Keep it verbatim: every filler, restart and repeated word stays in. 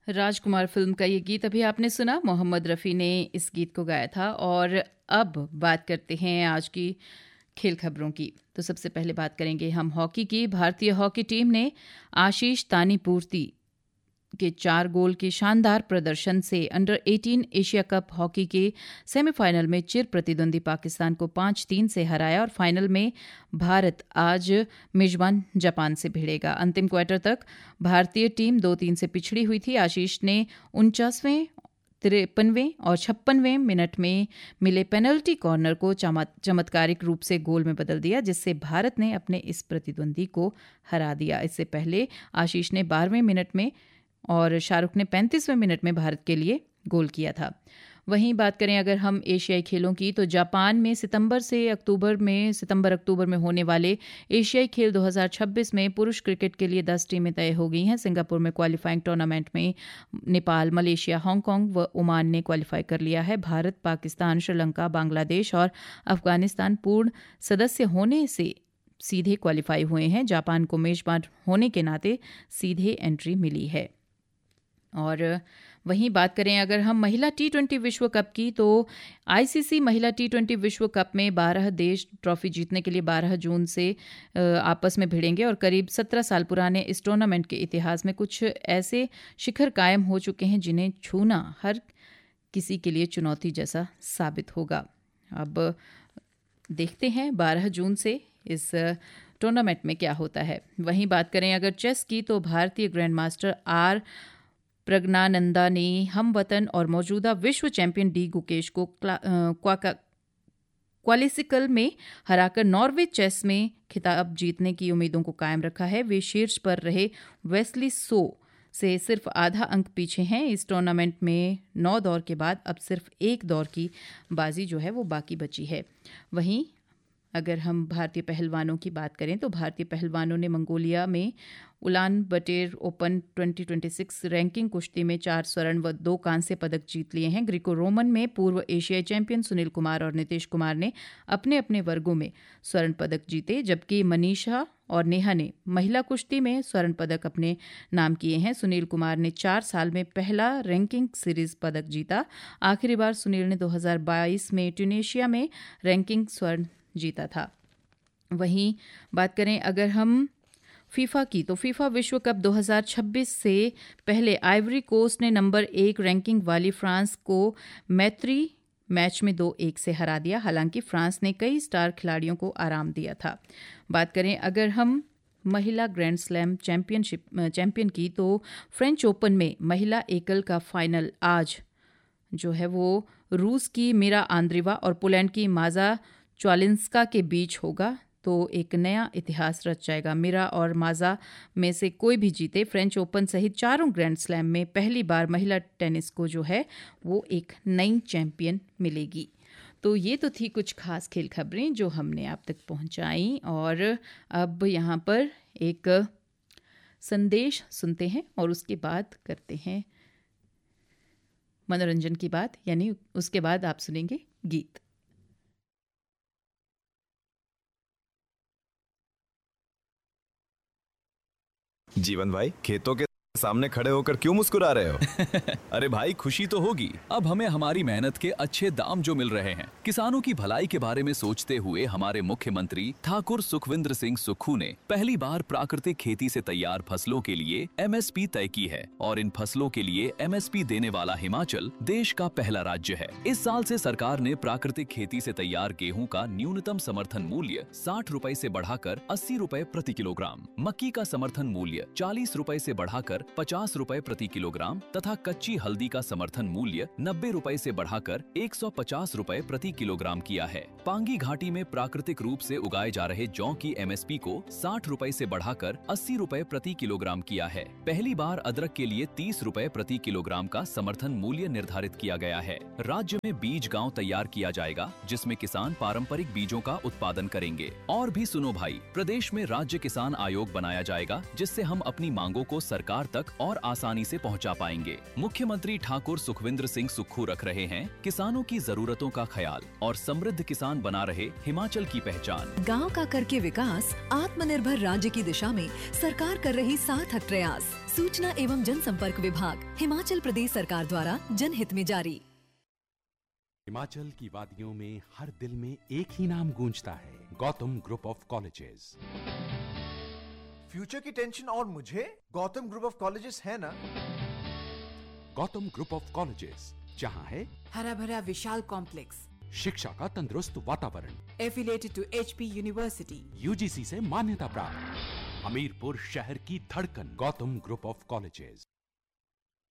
राजकुमार film का ये गीत अभी आपने सुना। मोहम्मद रफ़ी ने इस गीत को गाया था। और अब बात करते हैं आज की खेल खबरों की। तो सबसे पहले बात करेंगे हम हॉकी की। भारतीय हॉकी टीम ने आशीष तानीपूर्ति के चार गोल के शानदार प्रदर्शन से अंडर अठारह एशिया कप हॉकी के सेमीफाइनल में चिर प्रतिद्वंदी पाकिस्तान को पाँच तीन से हराया और फाइनल में भारत आज मेजबान जापान से भिड़ेगा। अंतिम क्वार्टर तक भारतीय टीम दो तीन से पिछड़ी हुई थी। आशीष ने उनचासवें तिरपनवें और छप्पनवें मिनट में मिले पेनल्टी कॉर्नर को चमत्कारिक रूप से गोल में बदल दिया, जिससे भारत ने अपने इस प्रतिद्वंदी को हरा दिया। इससे पहले आशीष ने बारहवें मिनट में और शाहरुख ने पैंतीसवें मिनट में भारत के लिए गोल किया था। वहीं बात करें अगर हम एशियाई खेलों की, तो जापान में सितंबर से अक्टूबर में सितंबर अक्टूबर में होने वाले एशियाई खेल दो हज़ार छब्बीस में पुरुष क्रिकेट के लिए दस टीमें तय हो गई हैं। सिंगापुर में क्वालिफाइंग टूर्नामेंट में नेपाल, मलेशिया, हांगकांग व ओमान ने क्वालिफाई कर लिया है। भारत, पाकिस्तान, श्रीलंका, बांग्लादेश और अफगानिस्तान पूर्ण सदस्य होने से सीधे क्वालिफाई हुए हैं। जापान को मेजबान होने के नाते सीधे एंट्री मिली है। और वहीं बात करें अगर हम महिला टी ट्वेंटी विश्व कप की, तो आईसीसी महिला टी ट्वेंटी विश्व कप में बारह देश ट्रॉफी जीतने के लिए बारह जून से आपस में भिड़ेंगे और करीब सत्रह साल पुराने इस टूर्नामेंट के इतिहास में कुछ ऐसे शिखर कायम हो चुके हैं जिन्हें छूना हर किसी के लिए चुनौती जैसा साबित होगा। अब देखते हैं बारह जून से इस टूर्नामेंट में क्या होता है। वहीं बात करें अगर चेस की, तो भारतीय ग्रैंड मास्टर आर प्रज्ञानंदा ने हमवतन और मौजूदा विश्व चैंपियन डी गुकेश को क्वालिसिकल में हराकर नॉर्वे चेस में खिताब जीतने की उम्मीदों को कायम रखा है। वे शीर्ष पर रहे वेस्ली सो से सिर्फ आधा अंक पीछे हैं। इस टूर्नामेंट में नौ दौर के बाद अब सिर्फ एक दौर की बाजी जो है वो बाकी बची है। वहीं अगर हम भारतीय पहलवानों की बात करें, तो भारतीय पहलवानों ने मंगोलिया में उलान बटेर ओपन दो हज़ार छब्बीस रैंकिंग कुश्ती में चार स्वर्ण व दो कांस्य पदक जीत लिए हैं। ग्रीको रोमन में पूर्व एशियाई चैंपियन सुनील कुमार और नीतीश कुमार ने अपने अपने वर्गों में स्वर्ण पदक जीते, जबकि मनीषा और नेहा ने महिला कुश्ती में स्वर्ण पदक अपने नाम किए हैं। सुनील कुमार ने चार साल में पहला रैंकिंग सीरीज पदक जीता। आखिरी बार सुनील ने दो हज़ार बाईस में ट्यूनीशिया में रैंकिंग स्वर्ण जीता था। वहीं बात करें अगर हम फीफा की, तो फीफा विश्व कप दो हज़ार छब्बीस से पहले आइवरी कोस्ट ने नंबर एक रैंकिंग वाली फ्रांस को मैत्री मैच में दो एक से हरा दिया। हालांकि फ्रांस ने कई स्टार खिलाड़ियों को आराम दिया था। बात करें अगर हम महिला ग्रैंड स्लैम चैंपियनशिप चैंपियन की, तो फ्रेंच ओपन में महिला एकल का फाइनल आज जो है वो रूस की मीरा आंद्रीवा और पोलैंड की माजा च्वालिंस्का के बीच होगा। तो एक नया इतिहास रच जाएगा। मीरा और माजा में से कोई भी जीते, फ्रेंच ओपन सहित चारों ग्रैंड स्लैम में पहली बार महिला टेनिस को जो है वो एक नई चैंपियन मिलेगी। तो ये तो थी कुछ खास खेल खबरें जो हमने आप तक पहुंचाई। और अब यहाँ पर एक संदेश सुनते हैं और उसके बाद करते हैं मनोरंजन की बात, यानी उसके बाद आप सुनेंगे गीत। जीवन भाई, खेतों के सामने खड़े होकर क्यों मुस्कुरा रहे हो? अरे भाई, खुशी तो होगी, अब हमें हमारी मेहनत के अच्छे दाम जो मिल रहे हैं। किसानों की भलाई के बारे में सोचते हुए हमारे मुख्यमंत्री ठाकुर सुखविंद्र सिंह सुक्खू ने पहली बार प्राकृतिक खेती से तैयार फसलों के लिए एमएसपी तय की है और इन फसलों के लिए एमएसपी देने वाला हिमाचल देश का पहला राज्य है। इस साल से सरकार ने प्राकृतिक खेती से तैयार गेहूं का न्यूनतम समर्थन मूल्य साठ रुपए से बढ़ाकर अस्सी रुपए प्रति किलोग्राम, मक्की का समर्थन मूल्य चालीस रुपए से बढ़ाकर पचास रुपए प्रति किलोग्राम तथा कच्ची हल्दी का समर्थन मूल्य नब्बे रुपए से बढ़ाकर एक सौ पचास रुपए प्रति किलोग्राम किया है। पांगी घाटी में प्राकृतिक रूप से उगाए जा रहे जौ की एमएसपी को साठ रुपए से बढ़ाकर अस्सी रुपए प्रति किलोग्राम किया है। पहली बार अदरक के लिए तीस रुपए प्रति किलोग्राम का समर्थन मूल्य निर्धारित किया गया है। राज्य में बीज गांव तैयार किया जाएगा, जिसमें किसान पारंपरिक बीजों का उत्पादन करेंगे। और भी सुनो भाई, प्रदेश में राज्य किसान आयोग बनाया जाएगा, जिससे हम अपनी मांगों को सरकार तक और आसानी से पहुंचा पाएंगे। मुख्यमंत्री ठाकुर सुखविंद्र सिंह सुक्खू रख रहे हैं किसानों की जरूरतों का ख्याल और समृद्ध किसान बना रहे हिमाचल की पहचान। गांव का करके विकास, आत्मनिर्भर राज्य की दिशा में सरकार कर रही सार्थक प्रयास। सूचना एवं जनसंपर्क विभाग, हिमाचल प्रदेश सरकार द्वारा जनहित में जारी। हिमाचल की वादियों में हर दिल में एक ही नाम गूंजता है, Gautam group of colleges. Future की टेंशन और मुझे गौतम ग्रुप ऑफ कॉलेजेस है ना। गौतम ग्रुप ऑफ कॉलेजेस, जहां है हरा भरा विशाल कॉम्प्लेक्स, शिक्षा का तंदुरुस्त वातावरण, affiliated to HP university, UGC से मान्यता प्राप्त, हमीरपुर शहर की धड़कन, गौतम ग्रुप ऑफ कॉलेजेस।